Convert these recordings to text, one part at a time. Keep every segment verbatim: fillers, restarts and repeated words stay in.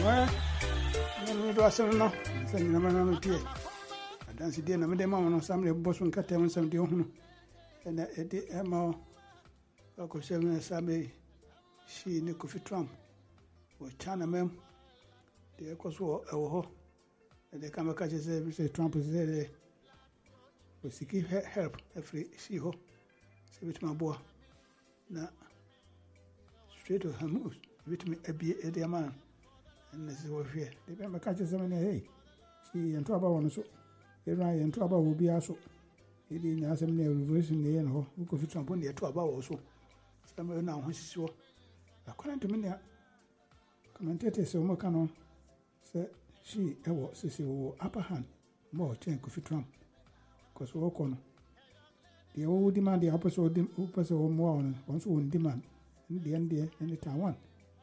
Well, I'm going to ask them now. Send you a man on the tea. I dance again. I'm a man on some boss and cut them on some deal. And at the Emma, Uncle Seven Sabe, she knew Coffee Trump or China Mem. The echoes were oh, and the camera catches every Trump is there. We seek help every see ho. Say with my boy. Now, straight to her moves. With me a be a dear man. And this is what fear. The camera catches them in a hay. She and trouble on so. If I and trouble will be also. He didn't ask me a revolution in the end, who could fit upon the trouble also. Somewhere now, when she saw. According to me, commentators so more canon said she ever says upper hand more ten could fit Trump. Because we're on the old demand the opposite opposite or more on one's own demand in the end there in the Taiwan.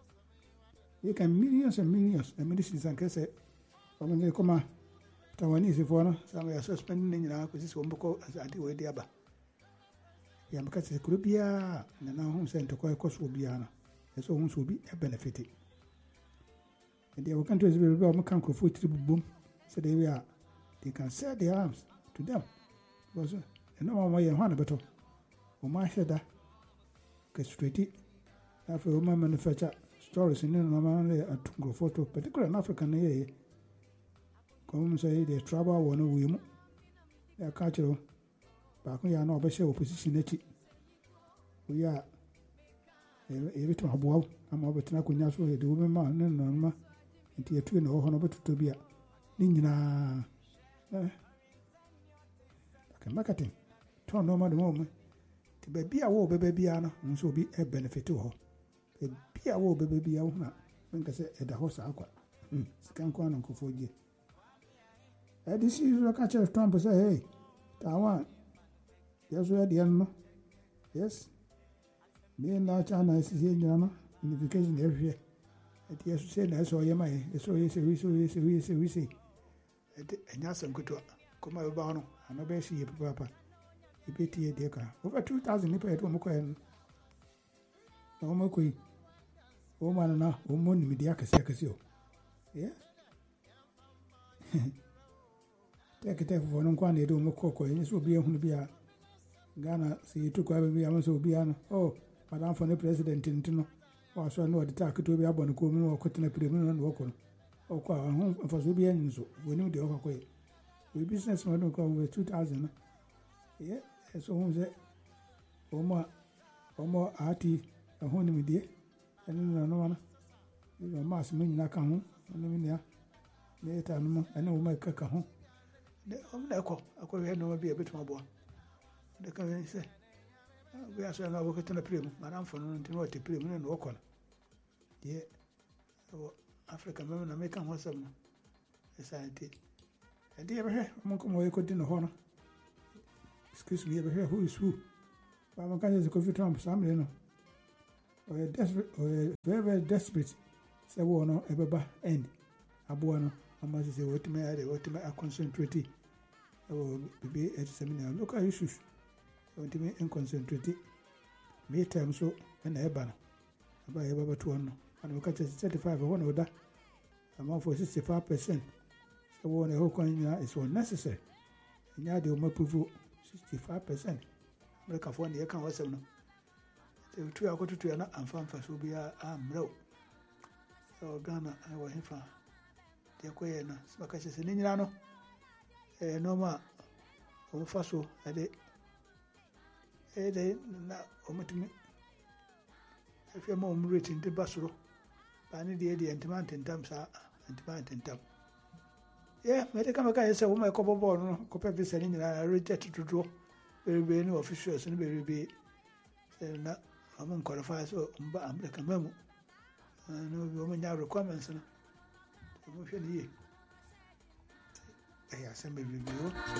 You can millions and millions and medicines and cases when they come out. Taiwanese for some are suspending in our position as I do with the other. Yamaka could be a now home sent to call cost will be an as homes will be a benefit. And the countries will be a canker food boom, so they are they can set their arms to them. Because no one way and one better. O my header, castrated after a woman manufacture stories in normally a tungo photo, particularly in African. Come say the trouble one of women. They are cultural. But we are not special opposition. We are every time above. I'm over to Nakunasu, the woman man, and Norma, and Tia Twin or Honour to be a Nina. I can make a thing. Turn no matter moment. To be a war, baby, Anna, and so be a benefit to her. Be a war, baby, I when I say at the house, Aqua. Scan corner for you. I this is a catcher of Trump say, hey, Taiwan. Yes, we are the animal. Yes. Me and now China is here, Jana, unification every year. At yes, say, I saw you, my, so you say, we say, we say, we say, we say. And that's some good to come out of Bono, and no best see papa. You pay tea, dear car. Over two thousand people at Omokoyan. Omokoi. Oh, man, now, Omon, Mediaca Circusio. Yes. Take a take for no one they don't cook, and this will be on the Ghana. See, you took over me, I must be an oh, Madame for the president in Tino, or so I know the tack to be up on the common or cutting a premium and walk on. Oh, quite home for Zubian, so we knew the other way. We business man go with two thousand. Yeah, so home said, oh, more, oh, more arty, a home with dear, and then no one. You are mass meaning I come home, and then there. Later, I know my cook home. The Omnako, I could have no be a bit more boy. The company said, we are so now working a premium, Madame for no to know the premium and walk on. Yeah, African women are making one some society. And the ever heard, Monkom, I could dinner honor. Excuse me, ever heard who is who. But my kind is a coffee trump, some you know. Or a desperate, or a very, very desperate, say, one or ever end. Abuano. I must say, what may I what may I concentrate? I will be at seminar. Look at issues. What may I concentrate? May time so and a banner. About about two hundred. And we catch thirty-five or one of that. Amount for sixty-five percent. So one a whole coin is unnecessary. And now they will prove sixty-five percent. America for the account was seven. The two are going to two and farm first will be a low. So Ghana, I will him for. Yakwena sibakashe seninirano eh noma omufaso ade ede na omutumi efia mo omureti ndi basoro bani de de entima tentam sa entima tentam yeah mete kama ka yesa wo mai ko bobo no ko pe visa ni na reject to do very very no officials ni very be na amon qualify so mba amreka memu no wo manya requirements na. I'm going to say, I assemble review.